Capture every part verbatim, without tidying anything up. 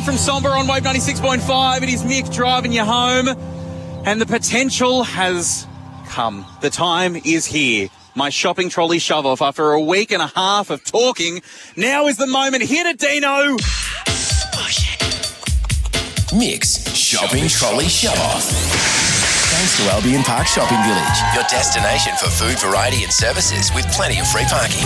one from Somber on Wave ninety-six point five. It is Mick driving you home, and the potential has come. The time is here. My shopping trolley shove-off after a week and a half of talking. Now is the moment. Hit it, Dino. Mick's Shopping Trolley Shove-Off. Thanks to Albion Park Shopping Village, your destination for food, variety and services with plenty of free parking.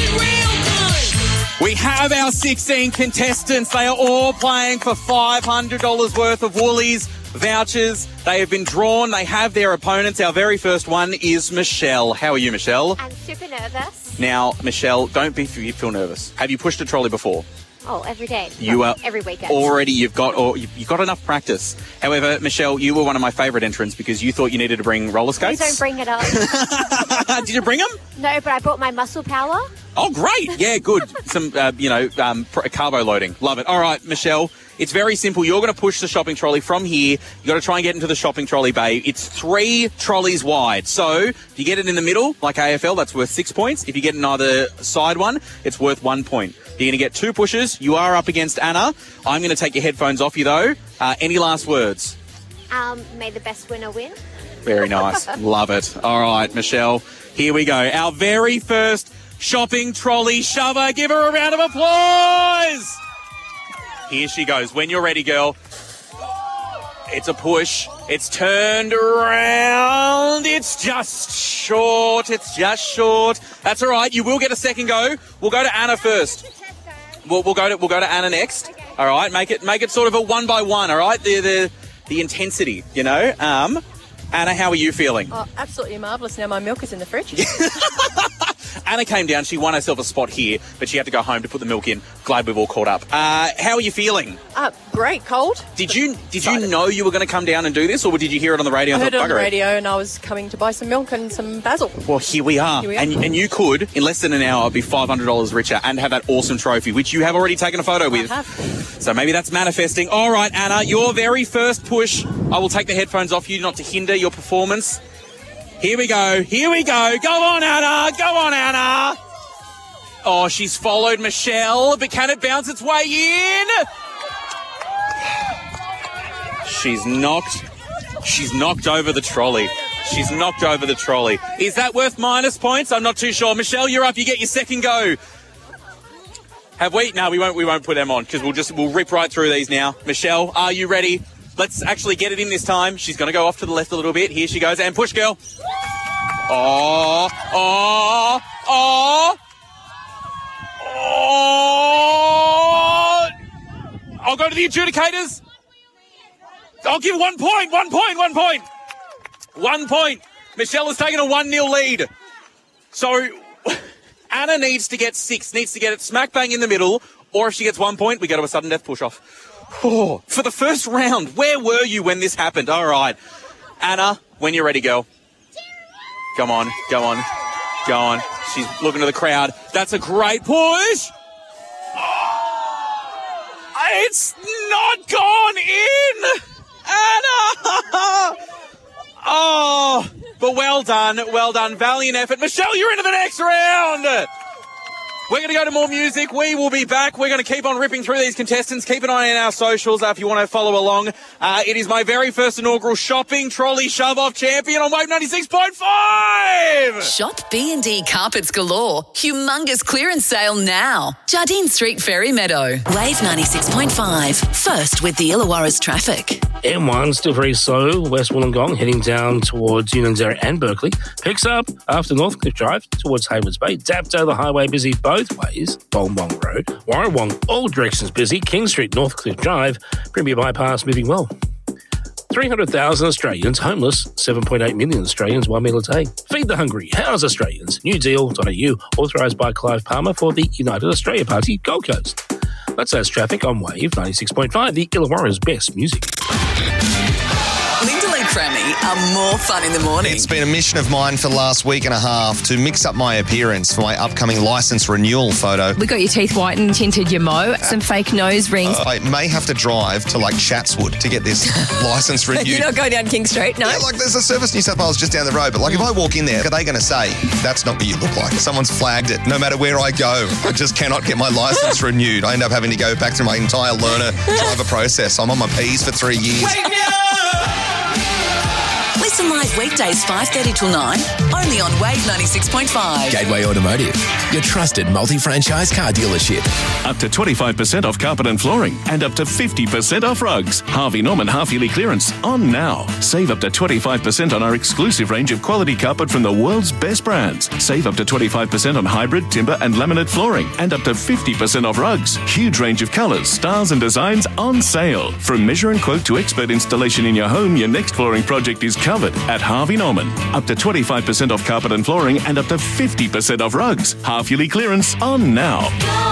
We have our sixteen contestants. They are all playing for five hundred dollars worth of Woolies vouchers. They have been drawn. They have their opponents. Our very first one is Michelle. How are you, Michelle? I'm super nervous. Now, Michelle, don't be feel nervous. Have you pushed a trolley before? Oh, every day. You are every weekend. Already you've got or you've got enough practice. However, Michelle, you were one of my favourite entrants because you thought you needed to bring roller skates. Please don't bring it up. Did you bring them? No, but I brought my muscle power. Oh, great. Yeah, good. Some, uh, you know, um, carbo loading. Love it. All right, Michelle, it's very simple. You're going to push the shopping trolley from here. You've got to try and get into the shopping trolley bay. It's three trolleys wide. So if you get it in the middle, like A F L, that's worth six points. If you get in either side one, it's worth one point. You're going to get two pushes. You are up against Anna. I'm going to take your headphones off you, though. Uh, any last words? Um, may the best winner win. Very nice. Love it. All right, Michelle, here we go. Our very first shopping trolley shover. Give her a round of applause. Here she goes. When you're ready, girl. It's a push. It's turned around. It's just short. It's just short. That's all right. You will get a second go. We'll go to Anna first. We'll, we'll go to we'll go to Anna next. All right. Make it make it sort of a one by one. All right. The the the intensity. You know. Um, Anna, how are you feeling? Oh, absolutely marvellous. Now my milk is in the fridge. Anna came down. She won herself a spot here, but she had to go home to put the milk in. Glad we've all caught up. Uh, how are you feeling? Uh, great, cold. Did you did you know you were going to come down and do this, or did you hear it on the radio? I and heard it thought, on the "Bugger it"? radio, and I was coming to buy some milk and some basil. Well, here we are. Here we are. And, and you could, in less than an hour, be five hundred dollars richer and have that awesome trophy, which you have already taken a photo with. I have. So maybe that's manifesting. All right, Anna, your very first push. I will take the headphones off you, not to hinder your performance. Here we go. Here we go. Go on, Anna. Go on, Anna. Oh, she's followed Michelle, but can it bounce its way in? She's knocked. She's knocked over the trolley. She's knocked over the trolley. Is that worth minus points? I'm not too sure. Michelle, you're up. You get your second go. Have we? No, we won't. We won't put them on because we'll just we'll rip right through these now. Michelle, are you ready? Let's actually get it in this time. She's going to go off to the left a little bit. Here she goes. And push, girl. Oh, oh, oh. Oh! I'll go to the adjudicators. I'll give one point, one point, one point. One point. Michelle has taken a one nil lead. So Anna needs to get six, needs to get it smack bang in the middle, or if she gets one point, we go to a sudden death push-off. Oh, for the first round, where were you when this happened? All right. Anna, when you're ready, girl. Come on, go on, go on. She's looking to the crowd. That's a great push. Oh, it's not gone in. Anna. Oh, but well done. Well done. Valiant effort. Michelle, you're into the next round. We're going to go to more music. We will be back. We're going to keep on ripping through these contestants. Keep an eye on our socials uh, if you want to follow along. Uh, it is my very first inaugural shopping trolley shove-off champion on Wave ninety-six point five. Shop B and D Carpets Galore. Humongous clearance sale now. Jardine Street, Ferry Meadow. Wave ninety-six point five. First with the Illawarra's traffic. M one still very slow. West Wollongong heading down towards Unanderra and Berkeley. Picks up after Northcliffe Drive towards Haywards Bay. Dapto, the highway busy both ways. Bongbong Road. Warrawong, all directions busy. King Street, Northcliffe Drive. Premier Bypass moving well. three hundred thousand Australians homeless. seven point eight million Australians one meal a day. Feed the hungry. House Australians. New deal dot a u. Authorised by Clive Palmer for the United Australia Party, Gold Coast. That's as traffic on Wave ninety-six point five, the Illawarra's best music. Linda Lee Tremmy are more fun in the morning. It's been a mission of mine for the last week and a half to mix up my appearance for my upcoming licence renewal photo. We got your teeth whitened, tinted your mo, some fake nose rings. Uh, I may have to drive to like Chatswood to get this licence renewed. You're not going down King Street, no? Yeah, like there's a Service New South Wales just down the road, but like if I walk in there, are they going to say, that's not what you look like? Someone's flagged it. No matter where I go, I just cannot get my licence renewed. I end up having to go back through my entire learner driver process. I'm on my P's for three years. Wake me up! Listen live weekdays five thirty till nine, only on Wave ninety-six point five. Gateway Automotive, your trusted multi-franchise car dealership. Up to twenty-five percent off carpet and flooring and up to fifty percent off rugs. Harvey Norman half-yearly clearance on now. Save up to twenty-five percent on our exclusive range of quality carpet from the world's best brands. Save up to twenty-five percent on hybrid, timber and laminate flooring and up to fifty percent off rugs. Huge range of colours, styles and designs on sale. From measure and quote to expert installation in your home, your next flooring project is covered at Harvey Norman. Up to twenty-five percent off carpet and flooring and up to fifty percent off rugs. Half-yearly clearance on now.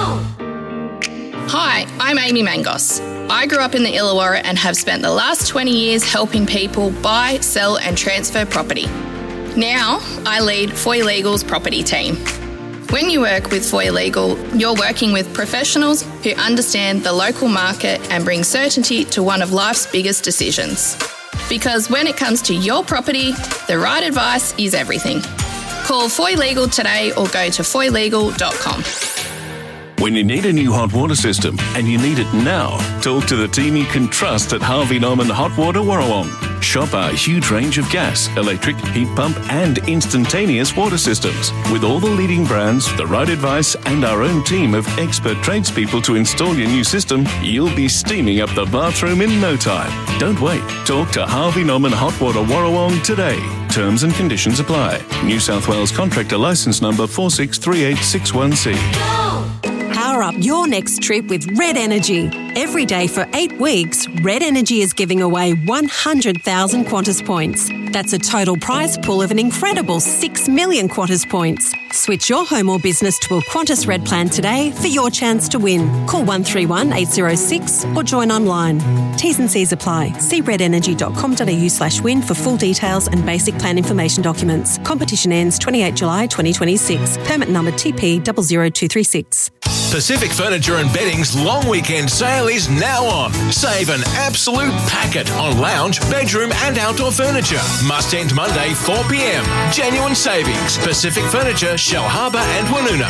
Hi, I'm Amy Mangos. I grew up in the Illawarra and have spent the last twenty years helping people buy, sell and transfer property. Now, I lead Foy Legal's property team. When you work with Foy Legal, you're working with professionals who understand the local market and bring certainty to one of life's biggest decisions. Because when it comes to your property, the right advice is everything. Call Foy Legal today or go to foy legal dot com. When you need a new hot water system and you need it now, talk to the team you can trust at Harvey Norman Hot Water Warrawong. Shop our huge range of gas, electric, heat pump and instantaneous water systems. With all the leading brands, the right advice and our own team of expert tradespeople to install your new system, you'll be steaming up the bathroom in no time. Don't wait. Talk to Harvey Norman Hot Water Warrawong today. Terms and conditions apply. New South Wales Contractor Licence Number four six three eight six one C. Power up your next trip with Red Energy. Every day for eight weeks, Red Energy is giving away one hundred thousand Qantas points. That's a total prize pool of an incredible six million Qantas points. Switch your home or business to a Qantas Red plan today for your chance to win. Call one three one eight zero six or join online. T's and C's apply. See red energy dot com dot a u slash win for full details and basic plan information documents. Competition ends twenty-eighth July twenty twenty-six. Permit number T P zero zero two three six. Pacific Furniture and Bedding's long weekend sale is now on. Save an absolute packet on lounge, bedroom and outdoor furniture. Must end Monday four p m. Genuine savings. Pacific Furniture, Shell Harbour and Woonona.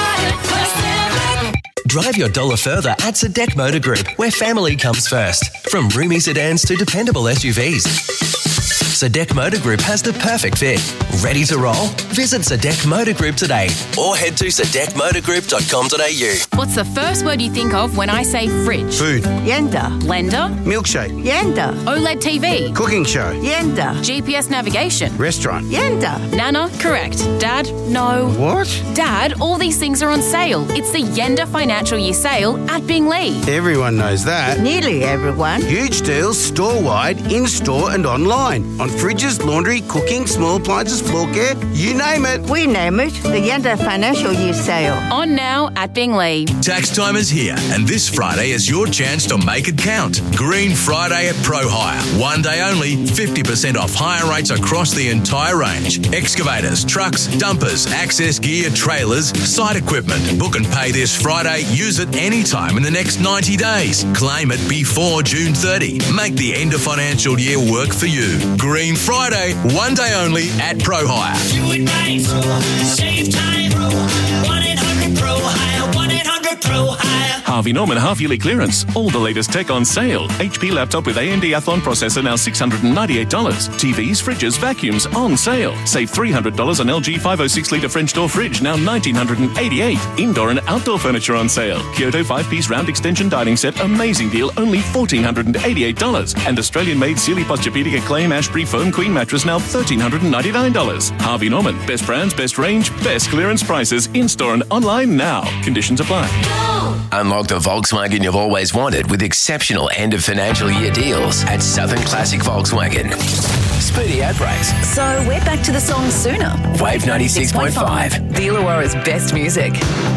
Drive your dollar further at Sadek Motor Group, where family comes first. From roomy sedans to dependable S U Vs. Sadek Motor Group has the perfect fit. Ready to roll? Visit Sadek Motor Group today or head to sadek motor group dot com dot a u. What's the first word you think of when I say fridge? Food. Yenda. Blender. Milkshake. Yenda. OLED T V. Cooking show. Yenda. G P S navigation. Restaurant. Yenda. Nana. Correct. Dad. No. What? Dad, all these things are on sale. It's the Yenda Financial Year Sale at Binglee. Everyone knows that. Nearly everyone. Huge deals store-wide, in-store and online. On fridges, laundry, cooking, small appliances, floor care, you name it. We name it the Yenda Financial Year Sale. On now at Binglee. Tax time is here, and this Friday is your chance to make it count. Green Friday at Pro Hire. One day only, fifty percent off hire rates across the entire range. Excavators, trucks, dumpers, access gear, trailers, site equipment. Book and pay this Friday. Use it anytime in the next ninety days. Claim it before June thirtieth. Make the end of financial year work for you. Green Friday, one day only at Pro Hire. Do it right. Save time. one eight hundred pro hire. one eight hundred pro hire. Harvey Norman half-yearly clearance. All the latest tech on sale. H P laptop with A M D Athlon processor now six hundred ninety-eight dollars. T Vs, fridges, vacuums on sale. Save three hundred dollars on L G five oh six litre French door fridge now one thousand nine hundred eighty-eight dollars. Indoor and outdoor furniture on sale. Kyoto five-piece round extension dining set. Amazing deal. Only one thousand four hundred eighty-eight dollars. And Australian-made Sealy Posturepedic Acclaim Ashbury foam queen mattress now one thousand three hundred ninety-nine dollars. Harvey Norman. Best brands, best range, best clearance prices. In-store and online now. Conditions apply. Unlock the Volkswagen you've always wanted with exceptional end of financial year deals at Southern Classic Volkswagen. Speedy ad breaks. So we're back to the song sooner. Wave ninety-six point five. The Illawarra's best music.